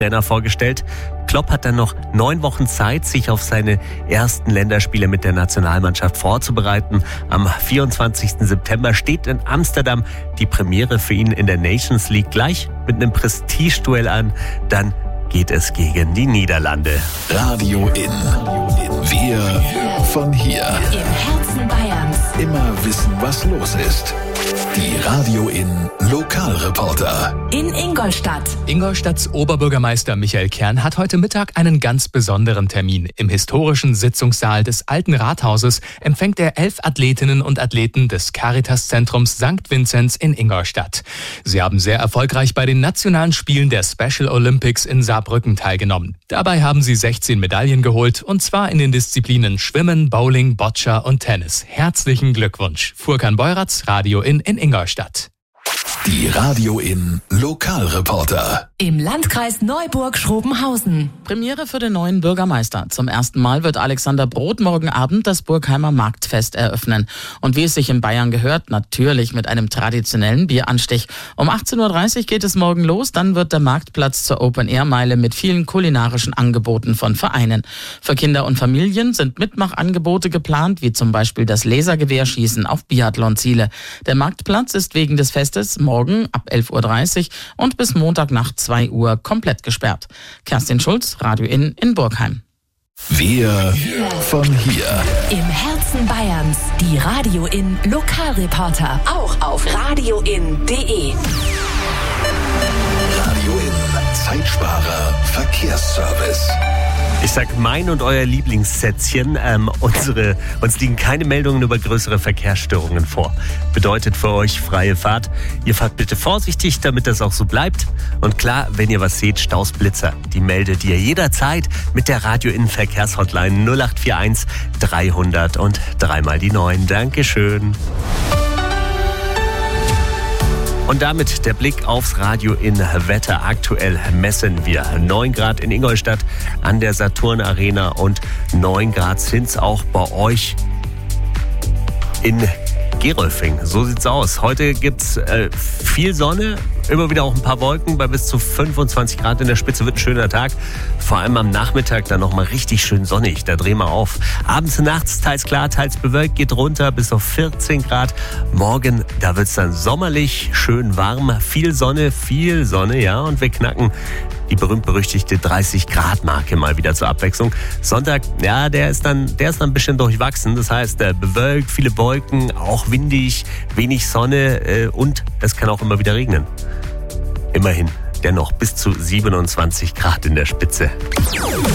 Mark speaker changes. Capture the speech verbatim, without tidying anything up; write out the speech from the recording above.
Speaker 1: Trainer vorgestellt. Klopp hat dann noch neun Wochen Zeit, sich auf seine ersten Länderspiele mit der Nationalmannschaft vorzubereiten. Am vierundzwanzigsten September steht in Amsterdam die Premiere für ihn in der Nations League gleich mit einem Prestigeduell an. Dann geht es gegen die Niederlande.
Speaker 2: Radio In. Wir von hier.
Speaker 3: Im Herzen Bayerns.
Speaker 2: Immer wissen, was los ist. Die Radio In Lokalreporter.
Speaker 3: In Ingolstadt.
Speaker 4: Ingolstadts Oberbürgermeister Michael Kern hat heute Mittag einen ganz besonderen Termin. Im historischen Sitzungssaal des Alten Rathauses empfängt er elf Athletinnen und Athleten des Caritas-Zentrums Sankt Vinzenz in Ingolstadt. Sie haben sehr erfolgreich bei den nationalen Spielen der Special Olympics in Saarbrücken teilgenommen. Dabei haben sie sechzehn Medaillen geholt, und zwar in den Disziplinen Schwimmen, Bowling, Boccia und Tennis. Herzlichen Glückwunsch. Furkan Beuratz, Radio In in Ingolstadt.
Speaker 2: Die Radio In Lokalreporter.
Speaker 3: Im Landkreis Neuburg-Schrobenhausen.
Speaker 5: Premiere für den neuen Bürgermeister. Zum ersten Mal wird Alexander Broth morgen Abend das Burgheimer Marktfest eröffnen. Und wie es sich in Bayern gehört, natürlich mit einem traditionellen Bieranstich. Um achtzehn Uhr dreißig geht es morgen los, dann wird der Marktplatz zur Open-Air-Meile mit vielen kulinarischen Angeboten von Vereinen. Für Kinder und Familien sind Mitmachangebote geplant, wie zum Beispiel das Lasergewehrschießen auf Biathlonziele. Der Marktplatz ist wegen des Festes morgen ab elf Uhr dreißig und bis Montagnacht zwei Uhr komplett gesperrt. Kerstin Schulz, Radio In in Burgheim.
Speaker 2: Wir von hier.
Speaker 3: Im Herzen Bayerns. Die Radio In Lokalreporter. Auch auf radioin punkt de.
Speaker 2: Radio In Zeitsparer Verkehrsservice.
Speaker 1: Ich sag mein und euer Lieblingssätzchen. Ähm, unsere, uns liegen keine Meldungen über größere Verkehrsstörungen vor. Bedeutet für euch freie Fahrt. Ihr fahrt bitte vorsichtig, damit das auch so bleibt. Und klar, wenn ihr was seht, Staus, Blitzer, die meldet ihr jederzeit mit der Radio In Verkehrshotline null acht vier eins dreihundert und dreimal die neun. Dankeschön. Und damit der Blick aufs Radio In Wetter. Aktuell messen wir neun Grad in Ingolstadt an der Saturn Arena und neun Grad sind's auch bei euch in Gerolfing. So sieht's aus. Heute gibt's äh, viel Sonne, immer wieder auch ein paar Wolken bei bis zu fünfundzwanzig Grad in der Spitze. Wird ein schöner Tag. Vor allem am Nachmittag dann nochmal richtig schön sonnig. Da drehen wir auf. Abends und nachts teils klar, teils bewölkt, geht runter bis auf vierzehn Grad. Morgen, da wird's dann sommerlich, schön warm. Viel Sonne, viel Sonne, ja. Und wir knacken die berühmt-berüchtigte dreißig Grad Marke mal wieder zur Abwechslung. Sonntag, ja, der ist dann, der ist dann ein bisschen durchwachsen. Das heißt, äh, bewölkt, viele Wolken, auch windig, wenig Sonne äh, und es kann auch immer wieder regnen. Immerhin dennoch bis zu siebenundzwanzig Grad in der Spitze.